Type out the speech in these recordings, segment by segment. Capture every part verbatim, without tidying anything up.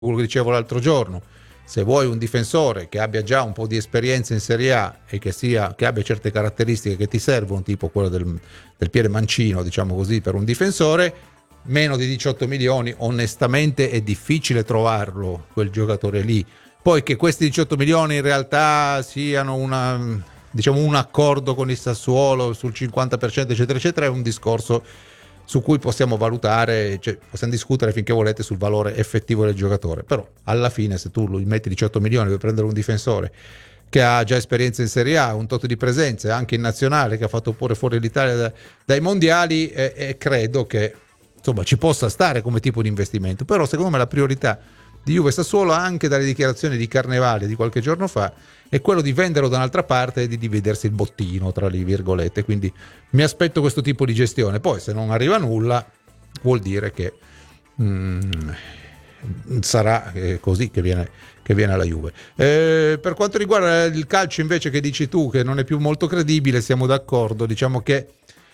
quello che dicevo l'altro giorno, se vuoi un difensore che abbia già un po' di esperienza in Serie A e che, sia, che abbia certe caratteristiche che ti servono, tipo quello del, del piede mancino, diciamo così, per un difensore, meno di diciotto milioni, onestamente è difficile trovarlo, quel giocatore lì. Poi che questi diciotto milioni in realtà siano una, diciamo, un accordo con il Sassuolo sul cinquanta per cento, eccetera, eccetera, è un discorso su cui possiamo valutare, cioè possiamo discutere finché volete sul valore effettivo del giocatore, però alla fine se tu lui metti diciotto milioni per prendere un difensore che ha già esperienza in Serie A, un tot di presenze anche in nazionale, che ha fatto pure fuori l'Italia da, dai mondiali, e, e credo che insomma ci possa stare come tipo di investimento. Però secondo me la priorità di Juve Sassuolo, anche dalle dichiarazioni di Carnevale di qualche giorno fa, è quello di venderlo da un'altra parte e di dividersi il bottino tra le virgolette. Quindi mi aspetto questo tipo di gestione. Poi se non arriva nulla vuol dire che mm, sarà eh, così che viene, che viene alla Juve. Eh, per quanto riguarda il calcio invece, che dici tu che non è più molto credibile, siamo d'accordo. Diciamo che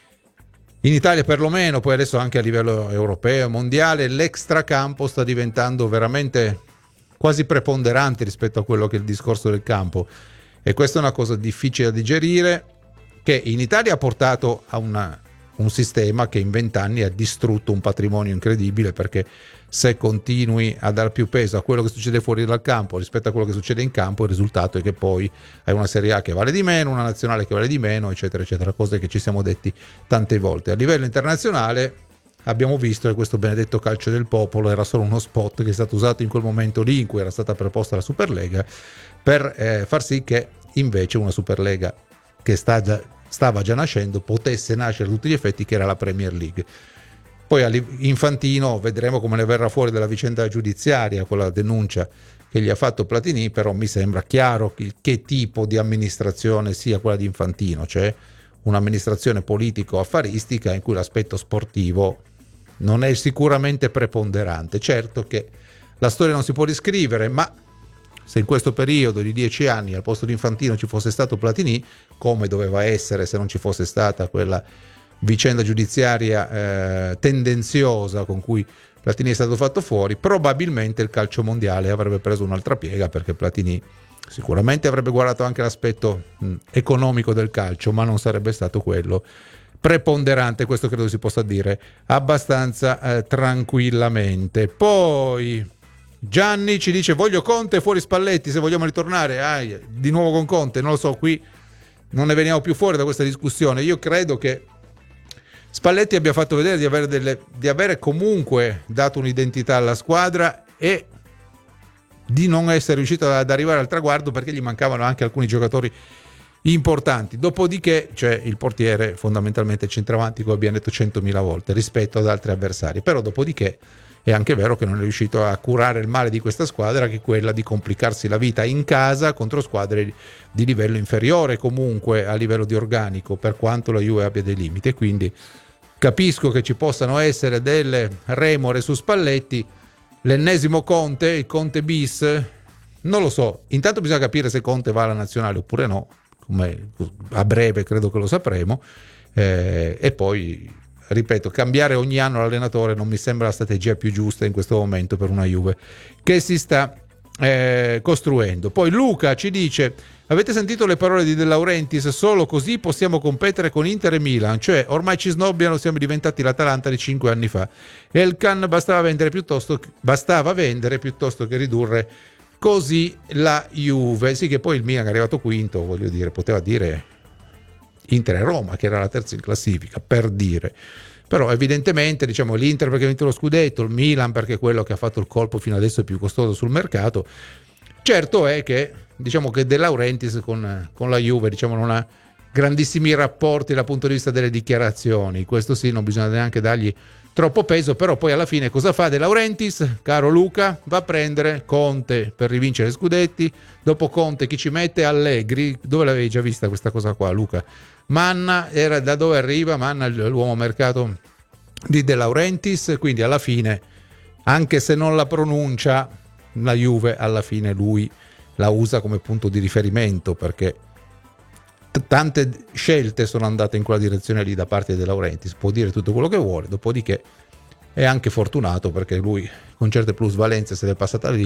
in Italia perlomeno, poi adesso anche a livello europeo, mondiale, l'extracampo sta diventando veramente quasi preponderante rispetto a quello che è il discorso del campo, e questa è una cosa difficile da digerire, che in Italia ha portato a una, un sistema che in vent'anni ha distrutto un patrimonio incredibile, perché se continui a dar più peso a quello che succede fuori dal campo rispetto a quello che succede in campo, il risultato è che poi hai una Serie A che vale di meno, una nazionale che vale di meno, eccetera eccetera, cose che ci siamo detti tante volte. A livello internazionale abbiamo visto che questo benedetto calcio del popolo era solo uno spot che è stato usato in quel momento lì in cui era stata proposta la Superlega, per eh, far sì che invece una Superlega che sta già, stava già nascendo potesse nascere a tutti gli effetti, che era la Premier League. Poi Infantino vedremo come ne verrà fuori dalla vicenda giudiziaria, con la denuncia che gli ha fatto Platini, però mi sembra chiaro che, che tipo di amministrazione sia quella di Infantino, cioè un'amministrazione politico-affaristica in cui l'aspetto sportivo non è sicuramente preponderante. Certo che la storia non si può riscrivere, ma se in questo periodo di dieci anni al posto di Infantino ci fosse stato Platini, come doveva essere se non ci fosse stata quella vicenda giudiziaria eh, tendenziosa con cui Platini è stato fatto fuori, probabilmente il calcio mondiale avrebbe preso un'altra piega, perché Platini sicuramente avrebbe guardato anche l'aspetto mh, economico del calcio, ma non sarebbe stato quello preponderante. Questo credo si possa dire abbastanza eh, tranquillamente. Poi Gianni ci dice: voglio Conte fuori Spalletti se vogliamo ritornare. Ah, di nuovo con Conte, non lo so, qui non ne veniamo più fuori da questa discussione. Io credo che Spalletti abbia fatto vedere di avere, delle, di avere comunque dato un'identità alla squadra e di non essere riuscito ad arrivare al traguardo perché gli mancavano anche alcuni giocatori importanti. Dopodiché c'è il portiere, fondamentalmente centravanti, come abbiamo detto centomila volte, rispetto ad altri avversari. Però dopodiché è anche vero che non è riuscito a curare il male di questa squadra, che è quella di complicarsi la vita in casa contro squadre di livello inferiore comunque a livello di organico, per quanto la Juve abbia dei limiti. Quindi capisco che ci possano essere delle remore su Spalletti. L'ennesimo Conte, il Conte bis, non lo so. Intanto bisogna capire se Conte va alla nazionale oppure no, come a breve credo che lo sapremo, eh, e poi ripeto, cambiare ogni anno l'allenatore non mi sembra la strategia più giusta in questo momento per una Juve che si sta eh, costruendo. Poi Luca ci dice: avete sentito le parole di De Laurentiis? Solo così possiamo competere con Inter e Milan, cioè ormai ci snobbiano, siamo diventati l'Atalanta di cinque anni fa. Elkan bastava vendere piuttosto bastava vendere piuttosto che ridurre così la Juve. Sì, che poi il Milan è arrivato quinto, voglio dire, poteva dire Inter e Roma, che era la terza in classifica, per dire. Però evidentemente, diciamo, l'Inter perché ha vinto lo scudetto, il Milan perché è quello che ha fatto il colpo fino adesso è più costoso sul mercato. Certo è che, diciamo, che De Laurentiis con, con la Juve, diciamo, non ha grandissimi rapporti dal punto di vista delle dichiarazioni. Questo sì, non bisogna neanche dargli troppo peso. Però poi alla fine cosa fa De Laurentiis, caro Luca? Va a prendere Conte per rivincere scudetti. Dopo Conte chi ci mette? Allegri. Dove l'avevi già vista questa cosa qua, Luca? Manna, era da dove arriva? Manna, l'uomo mercato di De Laurentiis. Quindi alla fine, anche se non la pronuncia, la Juve alla fine lui la usa come punto di riferimento, perché t- tante scelte sono andate in quella direzione lì da parte di De Laurentiis. Può dire tutto quello che vuole, dopodiché è anche fortunato perché lui con certe plusvalenze se l'è passata lì